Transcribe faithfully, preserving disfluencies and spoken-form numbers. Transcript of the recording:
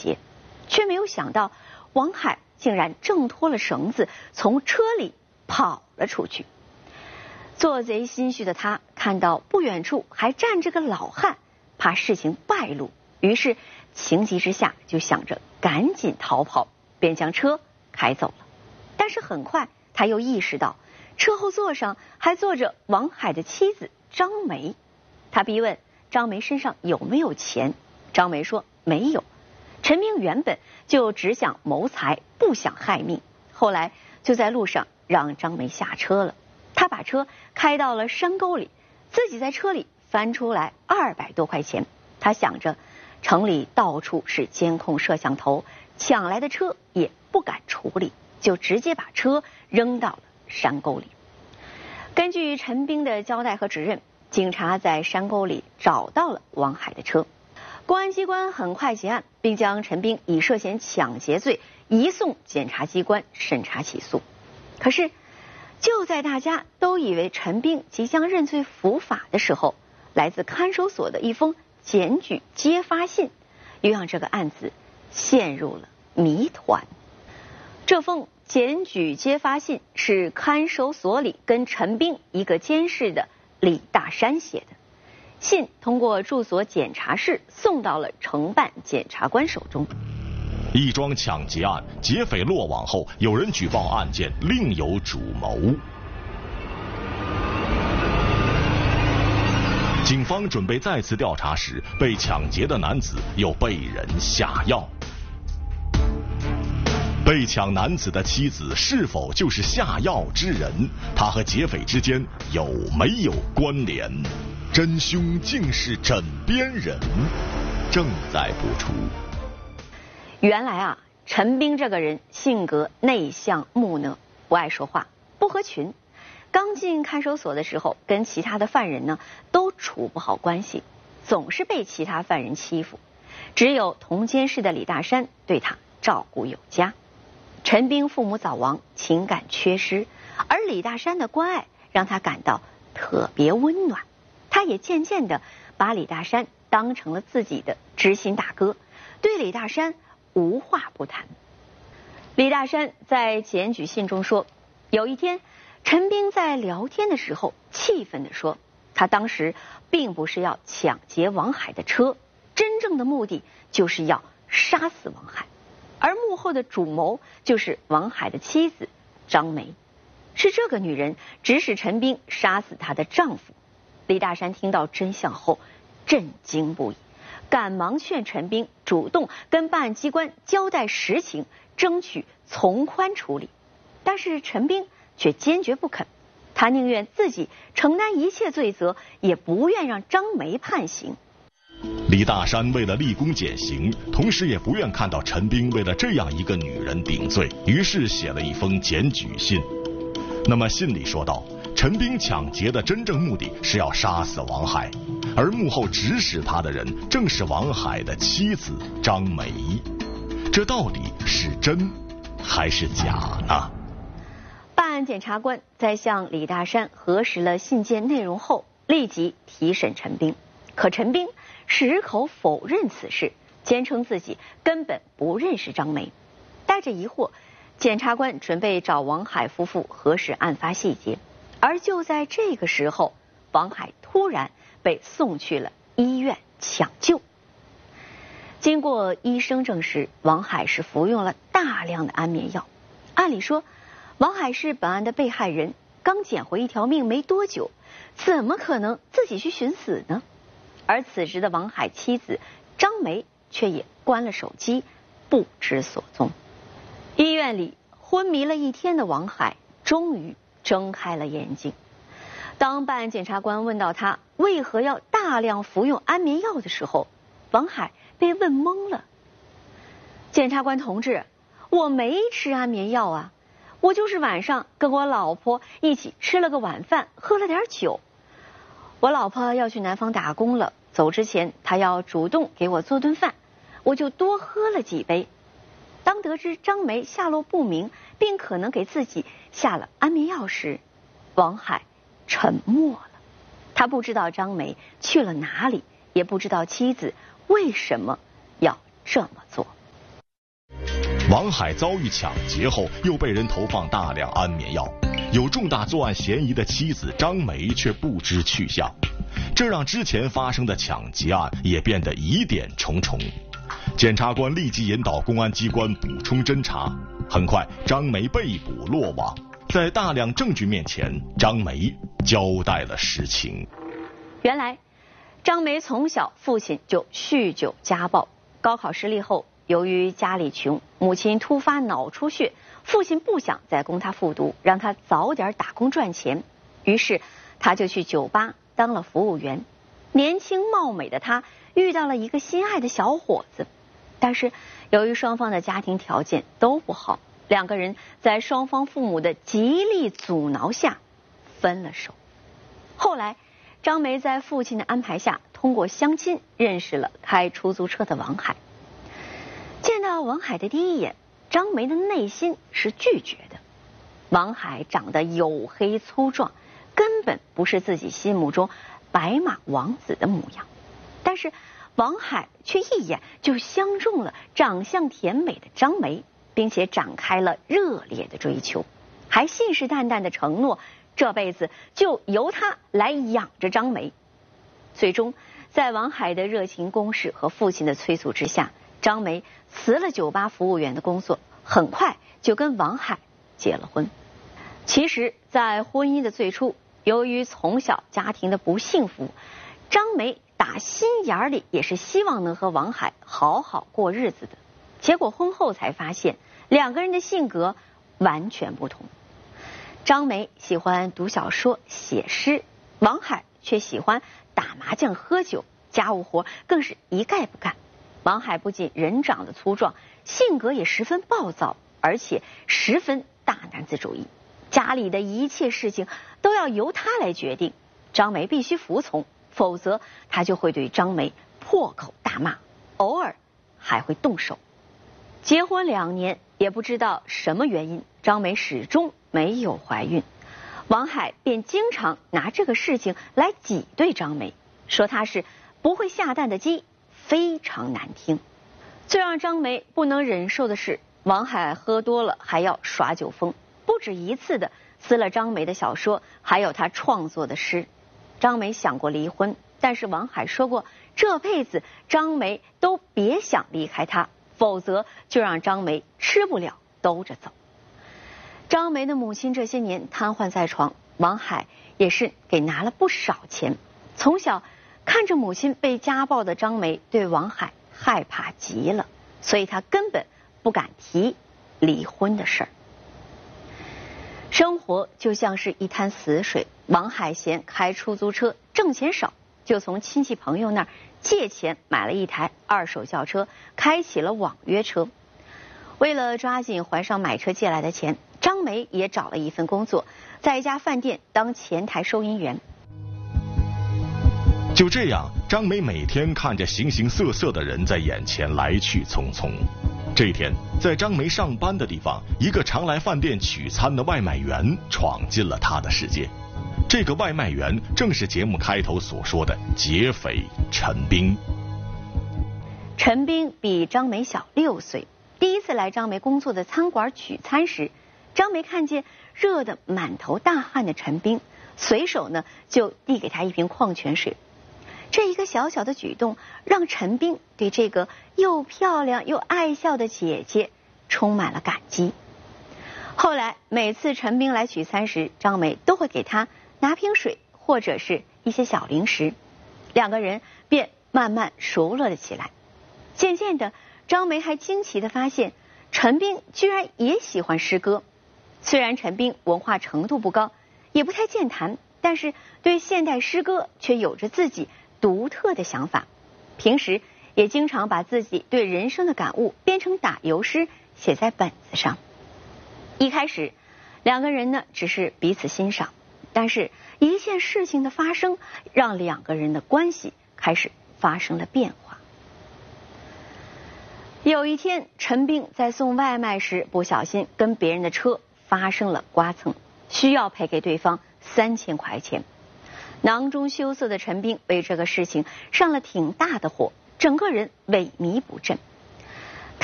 劫，却没有想到王海竟然挣脱了绳子，从车里跑了出去。做贼心虚的他看到不远处还站着个老汉，怕事情败露，于是情急之下就想着赶紧逃跑，便将车开走了。但是很快他又意识到车后座上还坐着王海的妻子张梅，他逼问张梅身上有没有钱，张梅说没有。陈兵原本就只想谋财，不想害命，后来就在路上让张梅下车了。他把车开到了山沟里，自己在车里翻出来二百多块钱。他想着城里到处是监控摄像头，抢来的车也不敢处理，就直接把车扔到了山沟里。根据陈兵的交代和指认，警察在山沟里找到了王海的车。公安机关很快结案，并将陈兵以涉嫌抢劫罪移送检察机关审查起诉。可是就在大家都以为陈兵即将认罪伏法的时候，来自看守所的一封检举揭发信又让这个案子陷入了谜团。这封检举揭发信是看守所里跟陈兵一个监视的李大山写的，信通过住所检查室送到了承办检察官手中。 一桩抢劫案，劫匪落网后，有人举报案件另有主谋。警方准备再次调查时，被抢劫的男子又被人下药。被抢男子的妻子是否就是下药之人？他和劫匪之间有没有关联？真凶竟是枕边人，正在播出。 原来啊，陈兵这个人性格内向木讷，不爱说话，不合群。刚进看守所的时候，跟其他的犯人呢都处不好关系，总是被其他犯人欺负。只有同监室的李大山对他照顾有加。陈兵父母早亡，情感缺失，而李大山的关爱让他感到特别温暖。他也渐渐地把李大山当成了自己的知心大哥，对李大山无话不谈。李大山在检举信中说，有一天陈兵在聊天的时候气愤地说，他当时并不是要抢劫王海的车，真正的目的就是要杀死王海，而幕后的主谋就是王海的妻子张梅，是这个女人指使陈兵杀死她的丈夫。李大山听到真相后震惊不已，赶忙劝陈兵主动跟办案机关交代实情，争取从宽处理。但是陈兵却坚决不肯，他宁愿自己承担一切罪责，也不愿让张梅判刑。 李大山为了立功减刑，同时也不愿看到陈兵为了这样一个女人顶罪，于是写了一封检举信。那么信里说道，陈兵抢劫的真正目的是要杀死王海，而幕后指使他的人正是王海的妻子张梅。这到底是真还是假呢？ 办案检察官在向李大山核实了信件内容后，立即提审陈兵。可陈兵矢口否认此事，坚称自己根本不认识张梅。带着疑惑，检察官准备找王海夫妇核实案发细节。而就在这个时候，王海突然被送去了医院抢救。经过医生证实，王海是服用了大量的安眠药。按理说，王海是本案的被害人，刚捡回一条命没多久，怎么可能自己去寻死呢？而此时的王海妻子张梅却也关了手机，不知所踪。医院里昏迷了一天的王海终于睁开了眼睛。当办案检察官问到他为何要大量服用安眠药的时候，王海被问懵了。检察官同志，我没吃安眠药啊，我就是晚上跟我老婆一起吃了个晚饭，喝了点酒。我老婆要去南方打工了，走之前她要主动给我做顿饭，我就多喝了几杯。当得知张梅下落不明，并可能给自己下了安眠药时，王海沉默了。他不知道张梅去了哪里，也不知道妻子为什么要这么做。 王海遭遇抢劫后，又被人投放大量安眠药，有重大作案嫌疑的妻子张梅却不知去向，这让之前发生的抢劫案也变得疑点重重。检察官立即引导公安机关补充侦查，很快张梅被捕落网。在大量证据面前，张梅交代了实情。 原来，张梅从小父亲就酗酒家暴，高考失利后，由于家里穷，母亲突发脑出血，父亲不想再供他复读，让他早点打工赚钱，于是他就去酒吧当了服务员。年轻貌美的他遇到了一个心爱的小伙子，但是由于双方的家庭条件都不好，两个人在双方父母的极力阻挠下分了手。后来张梅在父亲的安排下，通过相亲认识了开出租车的王海。见到王海的第一眼，张梅的内心是拒绝的。王海长得黝黑粗壮，根本不是自己心目中白马王子的模样，但是王海却一眼就相中了长相甜美的张梅，并且展开了热烈的追求，还信誓旦旦的承诺这辈子就由他来养着张梅。最终在王海的热情攻势和父亲的催促之下，张梅辞了酒吧服务员的工作，很快就跟王海结了婚。其实在婚姻的最初，由于从小家庭的不幸福，张梅打心眼里也是希望能和王海好好过日子的。结果婚后才发现，两个人的性格完全不同。张梅喜欢读小说写诗，王海却喜欢打麻将喝酒，家务活更是一概不干。王海不仅人长得粗壮，性格也十分暴躁，而且十分大男子主义，家里的一切事情都要由他来决定，张梅必须服从，否则他就会对张梅破口大骂，偶尔还会动手。结婚两年，也不知道什么原因，张梅始终没有怀孕。王海便经常拿这个事情来挤兑张梅，说她是不会下蛋的鸡，非常难听。最让张梅不能忍受的是，王海喝多了还要耍酒疯，不止一次的撕了张梅的小说，还有他创作的诗。张梅想过离婚，但是王海说过，这辈子张梅都别想离开他，否则就让张梅吃不了兜着走。张梅的母亲这些年瘫痪在床，王海也是给拿了不少钱。从小看着母亲被家暴的张梅对王海害怕极了，所以他根本不敢提离婚的事儿。生活就像是一滩死水，王海嫌开出租车挣钱少，就从亲戚朋友那儿借钱买了一台二手轿车，开启了网约车。为了抓紧还上买车借来的钱，张梅也找了一份工作，在一家饭店当前台收银员。 就这样，张梅每天看着形形色色的人在眼前来去匆匆。这一天，在张梅上班的地方，一个常来饭店取餐的外卖员闯进了她的世界。这个外卖员正是节目开头所说的劫匪陈斌。 陈斌比张梅小六岁，第一次来张梅工作的餐馆取餐时，张梅看见热得满头大汗的陈斌，随手呢就递给他一瓶矿泉水。这一个小小的举动，让陈斌对这个又漂亮又爱笑的姐姐充满了感激。后来每次陈斌来取餐时，张梅都会给他拿瓶水或者是一些小零食，两个人便慢慢熟络了起来。渐渐的，张梅还惊奇地发现，陈斌居然也喜欢诗歌。虽然陈斌文化程度不高，也不太健谈，但是对现代诗歌却有着自己独特的想法。平时也经常把自己对人生的感悟编成打油诗，写在本子上。一开始，两个人呢只是彼此欣赏，但是一件事情的发生，让两个人的关系开始发生了变化。有一天，陈斌在送外卖时不小心跟别人的车发生了刮蹭，需要赔给对方三千块钱。囊中羞涩的陈斌为这个事情上了挺大的火，整个人萎靡不振。